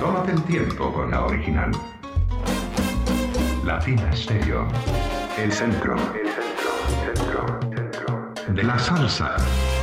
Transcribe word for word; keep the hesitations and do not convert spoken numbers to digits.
Tómate el tiempo con la original. Latina Stereo. El centro, el centro, centro, centro de la salsa.